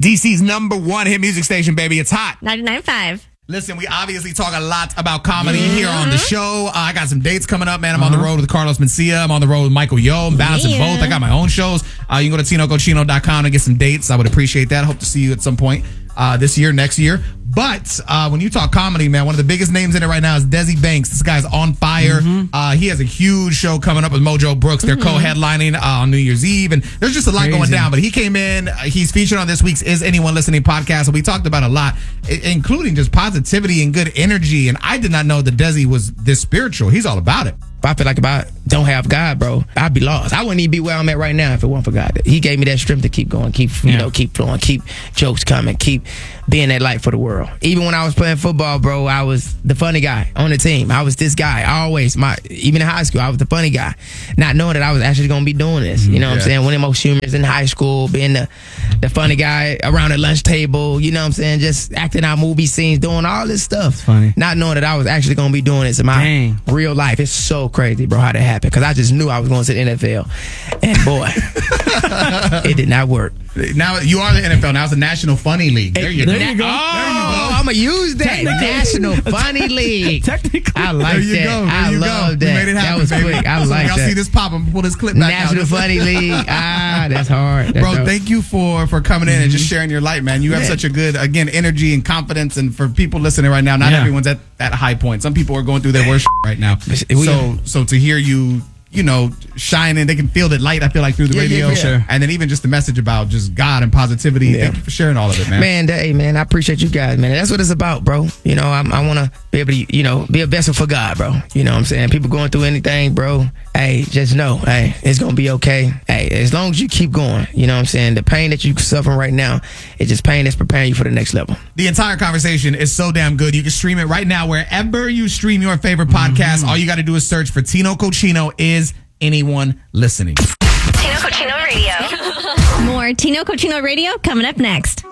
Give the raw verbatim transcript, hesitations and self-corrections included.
D C's number one hit music station, baby. It's hot. ninety-nine point five. Listen, we obviously talk a lot about comedy mm-hmm. here on the show. Uh, I got some dates coming up, man. I'm uh-huh. on the road with Carlos Mencia. I'm on the road with Michael Yo. I'm balancing yeah. both. I got my own shows. Uh, you can go to tino cochino dot com and get some dates. I would appreciate that. Hope to see you at some point uh, this year, next year. But uh, when you talk comedy, man, one of the biggest names in it right now is Desi Banks. This guy's on fire. Mm-hmm. Uh, he has a huge show coming up with Mojo Brooks. They're mm-hmm. co-headlining uh, on New Year's Eve. And there's just a lot Crazy. going down. But he came in. Uh, he's featured on this week's Is Anyone Listening podcast. And we talked about a lot, I- including just positivity and good energy. And I did not know that Desi was this spiritual. He's all about it. I feel like if I don't have God, bro, I'd be lost. I wouldn't even be where I'm at right now if it weren't for God. He gave me that strength to keep going, keep you yeah. know, keep flowing, keep jokes coming, keep being that light for the world. Even when I was playing football, bro, I was the funny guy on the team. I was this guy always. My even in high school, I was the funny guy, not knowing that I was actually gonna be doing this. You know what yeah. I'm saying? One of the most humorous in high school, being the the funny guy around the lunch table. You know what I'm saying? Just acting out movie scenes, doing all this stuff. It's funny. Not knowing that I was actually gonna be doing this in my Dang. real life. It's so crazy, bro, how that happened. Because I just knew I was going to the N F L, and boy, it did not work. Now you are the N F L. Now it's the National Funny League. There you there go. You go. Oh, there you go. I'm gonna use that National Funny League. Technically, I like there you that. Go. There I you love go. that. We made it happen, that was baby. quick. I so like y'all that. see this pop? I'm gonna pull this clip back National out. Funny League. Ah, that's hard. That's Bro, dope. thank you for for coming in mm-hmm. and just sharing your light, man. You have yeah. such a good, again, energy and confidence. And for people listening right now, not yeah. everyone's at that high point. Some people are going through their worst right now. So, so to hear you, you know, shining, they can feel the light, I feel like, through the yeah, radio. Yeah, sure. And then even just the message about just God and positivity. Yeah. Thank you for sharing all of it, man. Man, hey, man, I appreciate you guys, man. That's what it's about, bro. You know, I'm, I want to be able to, you know, be a vessel for God, bro. You know what I'm saying? People going through anything, bro. Hey, just know, hey, it's going to be okay. Hey, as long as you keep going, you know what I'm saying? The pain that you're suffering right now, it's just pain that's preparing you for the next level. The entire conversation is so damn good. You can stream it right now wherever you stream your favorite podcast. Mm-hmm. All you got to do is search for Tino Cochino Is Anyone Listening. Tino Cochino Radio. More Tino Cochino Radio coming up next.